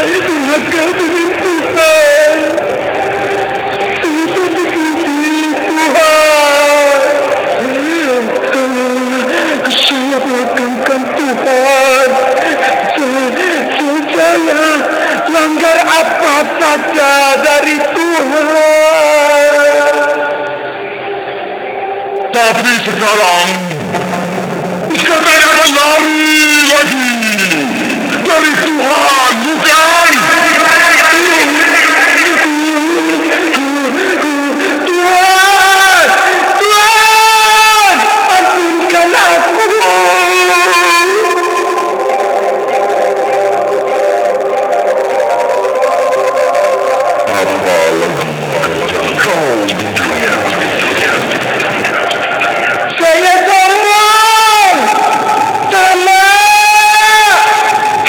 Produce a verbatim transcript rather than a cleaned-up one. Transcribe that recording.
durhaka dengan Tuhan. Tuhan dikasihi Tuhan. Saya mengagungkan Tuhan. Saya langgar apa saja dari Tuhan. Tapi sekarang saya akan lari lagi dari Tuhan.